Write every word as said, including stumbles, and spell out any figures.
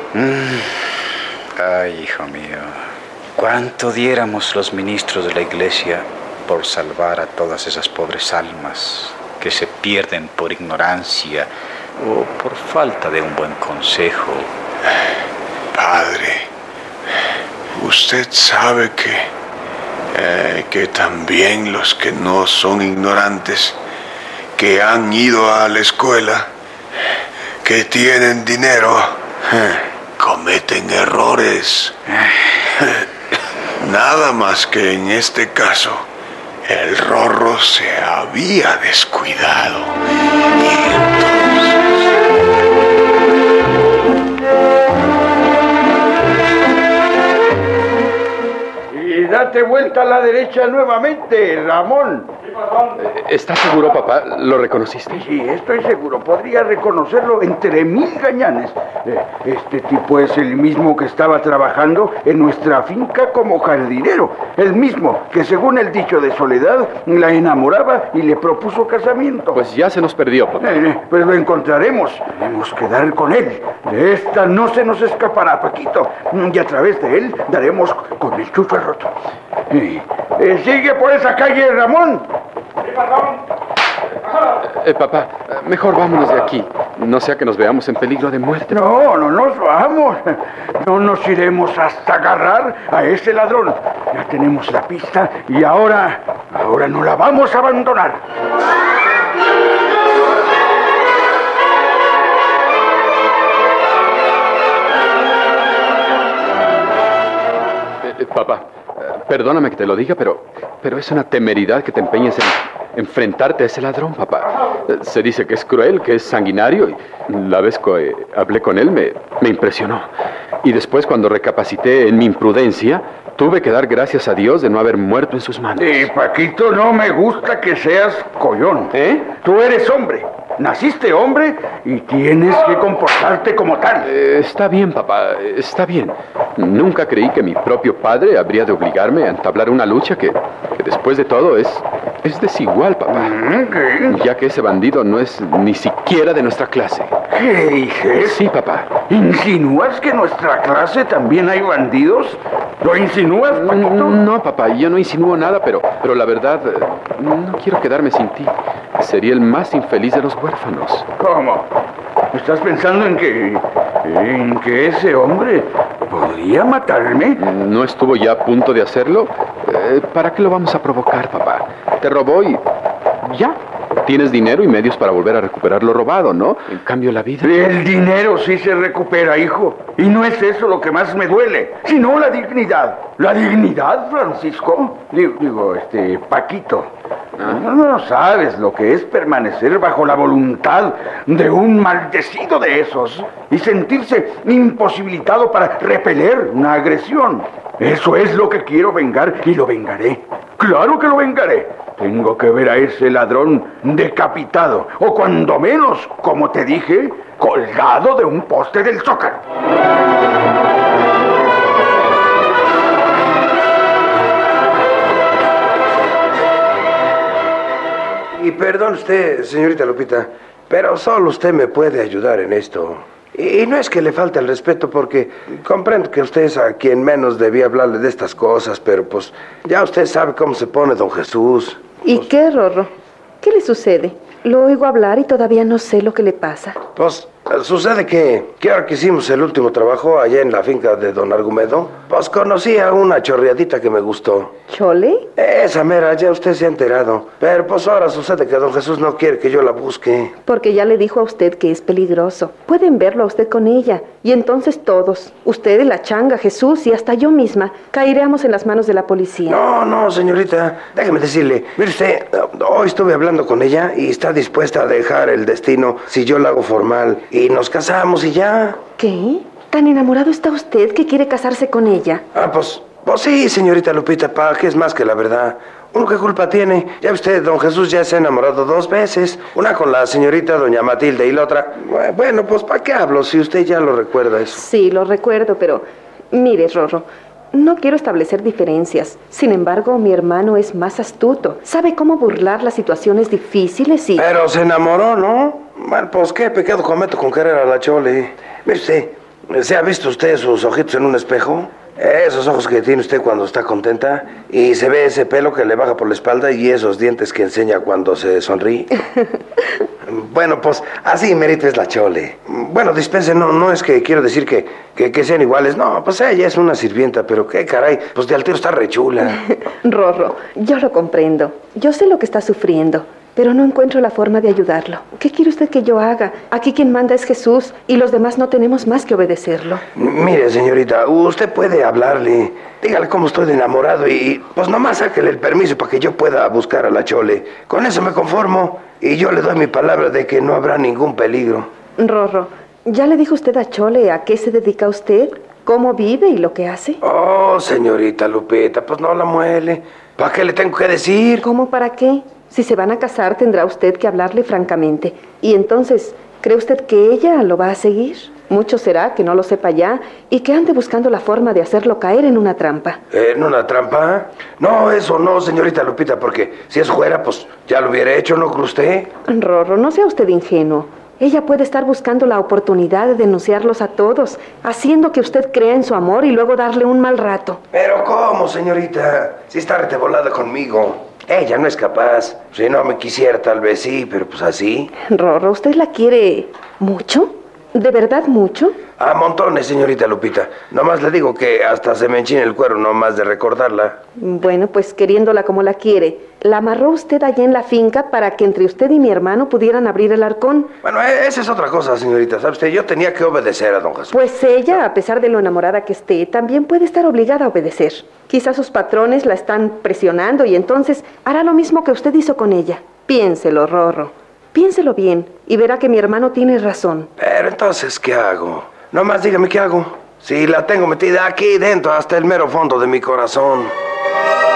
Mm. Ay, hijo mío, ¿cuánto diéramos los ministros de la iglesia por salvar a todas esas pobres almas que se pierden por ignorancia o por falta de un buen consejo? Padre, usted sabe que, eh, que también los que no son ignorantes, que han ido a la escuela, que tienen dinero, cometen errores. Nada más que en este caso, el Rorro se había descuidado. Y entonces... Y date vuelta a la derecha nuevamente, Ramón. ¿Estás seguro, papá? ¿Lo reconociste? Sí, estoy seguro. Podría reconocerlo entre mil gañanes. Este tipo es el mismo que estaba trabajando en nuestra finca como jardinero. El mismo que, según el dicho de Soledad, la enamoraba y le propuso casamiento. Pues ya se nos perdió, papá. Eh, pues lo encontraremos. Tenemos que dar con él. De esta no se nos escapará, Paquito. Y a través de él daremos con el chucho roto. Eh, eh, sigue por esa calle, Ramón. Eh, papá, mejor vámonos de aquí. No sea que nos veamos en peligro de muerte. No, no nos vamos. No nos iremos hasta agarrar a ese ladrón. Ya tenemos la pista y ahora, ahora no la vamos a abandonar. Eh, eh, papá, eh, perdóname que te lo diga, pero, pero es una temeridad que te empeñes en enfrentarte a ese ladrón, papá. Eh, se dice que es cruel, que es sanguinario, y la vez que eh, hablé con él me, me impresionó. Y después, cuando recapacité en mi imprudencia, tuve que dar gracias a Dios de no haber muerto en sus manos. Eh, Paquito, no me gusta que seas collón. ¿Eh? Tú eres hombre. Naciste hombre y tienes que comportarte como tal. Eh, está bien, papá, está bien. Nunca creí que mi propio padre habría de obligarme a entablar una lucha que, que después de todo es, es desigual, papá. ¿Qué? Ya que ese bandido no es ni siquiera de nuestra clase. ¿Qué dices? Sí, papá. ¿Insinúas que en nuestra clase también hay bandidos? ¿Lo insinúas, Paquito? No, papá, yo no insinúo nada, pero, pero la verdad, eh, no quiero quedarme sin ti. Sería el más infeliz de los huérfanos. ¿Cómo? ¿Estás pensando en que... en que ese hombre podría matarme? ¿No estuvo ya a punto de hacerlo? Eh, ¿Para qué lo vamos a provocar, papá? Te robó y... ya. Tienes dinero y medios para volver a recuperar lo robado, ¿no? En cambio, la vida... El dinero sí se recupera, hijo. Y no es eso lo que más me duele, sino la dignidad. ¿La dignidad, Francisco? Digo, digo este, Paquito. No, no sabes lo que es permanecer bajo la voluntad de un maldecido de esos y sentirse imposibilitado para repeler una agresión. Eso es lo que quiero vengar y lo vengaré. ¡Claro que lo vengaré! Tengo que ver a ese ladrón decapitado, o cuando menos, como te dije, colgado de un poste del Zócalo. Y perdón usted, señorita Lupita, pero solo usted me puede ayudar en esto. Y no es que le falte el respeto, porque comprendo que usted es a quien menos debía hablarle de estas cosas, pero pues ya usted sabe cómo se pone don Jesús. ¿Y pues, qué, Rorro? ¿Qué le sucede? Lo oigo hablar y todavía no sé lo que le pasa. Pues sucede que, que ahora que hicimos el último trabajo allá en la finca de don Argumedo, pues conocí a una chorreadita que me gustó. ¿Chole? Esa mera, ya usted se ha enterado. Pero pues ahora sucede que don Jesús no quiere que yo la busque. Porque ya le dijo a usted que es peligroso. Pueden verlo a usted con ella. Y entonces todos, usted, la changa, Jesús y hasta yo misma, caeríamos en las manos de la policía. No, no, señorita, déjeme decirle. Mire usted, hoy estuve hablando con ella y está dispuesta a dejar el destino si yo la hago formal. Y nos casamos y ya. ¿Qué? ¿Tan enamorado está usted que quiere casarse con ella? Ah, pues, pues sí, señorita Lupita, ¿para qué es más que la verdad? ¿Uno qué culpa tiene? Ya usted, don Jesús ya se ha enamorado dos veces. Una con la señorita doña Matilde y la otra... Bueno, pues ¿para qué hablo si usted ya lo recuerda eso? Sí, lo recuerdo, pero... Mire, Rorro, no quiero establecer diferencias. Sin embargo, mi hermano es más astuto. Sabe cómo burlar las situaciones difíciles y... Pero se enamoró, ¿no? Bueno, pues ¿qué pecado cometo con querer a la Chole? Mire usted, ¿Se ha visto usted sus ojitos en un espejo? Esos ojos que tiene usted cuando está contenta. Y se ve ese pelo que le baja por la espalda y esos dientes que enseña cuando se sonríe. Bueno, pues así mérito es la Chole. Bueno, dispense, no, no es que quiero decir que, que, que sean iguales. No, pues ella es una sirvienta, pero qué caray, pues de altero está rechula. Rorro, yo lo comprendo. Yo sé lo que está sufriendo, pero no encuentro la forma de ayudarlo. ¿Qué quiere usted que yo haga? Aquí quien manda es Jesús y los demás no tenemos más que obedecerlo. Mire, señorita, usted puede hablarle. Dígale cómo estoy de enamorado y pues nomás sáquele el permiso para que yo pueda buscar a la Chole. Con eso me conformo y yo le doy mi palabra de que no habrá ningún peligro. Rorro, ¿ya le dijo usted a Chole a qué se dedica usted? ¿Cómo vive y lo que hace? Oh, señorita Lupita, pues no la muele. ¿Para qué le tengo que decir? ¿Cómo para qué? Si se van a casar, tendrá usted que hablarle francamente. Y entonces, ¿cree usted que ella lo va a seguir? Mucho será que no lo sepa ya y que ande buscando la forma de hacerlo caer en una trampa. ¿En una trampa? No, eso no, señorita Lupita, porque si eso fuera, pues ya lo hubiera hecho, ¿no cree usted? Rorro, no sea usted ingenuo. Ella puede estar buscando la oportunidad de denunciarlos a todos, haciendo que usted crea en su amor y luego darle un mal rato. ¿Pero cómo, señorita? Si está retebolada conmigo. Ella no es capaz. Si no me quisiera, tal vez sí, pero pues así. Rorro, ¿usted la quiere mucho? ¿De verdad mucho? A montones, señorita Lupita. Nomás le digo que hasta se me enchina el cuero nomás de recordarla. Bueno, pues queriéndola como la quiere, la amarró usted allá en la finca para que entre usted y mi hermano pudieran abrir el arcón. Bueno, esa es otra cosa, señorita. ¿Sabe usted? Yo tenía que obedecer a don Jesús. Pues ella, a pesar de lo enamorada que esté, también puede estar obligada a obedecer. Quizás sus patrones la están presionando y entonces hará lo mismo que usted hizo con ella. Piénselo, Rorro. Piénselo bien y verá que mi hermano tiene razón. Pero entonces, ¿qué hago? Nomás dígame qué hago. Si la tengo metida aquí dentro hasta el mero fondo de mi corazón.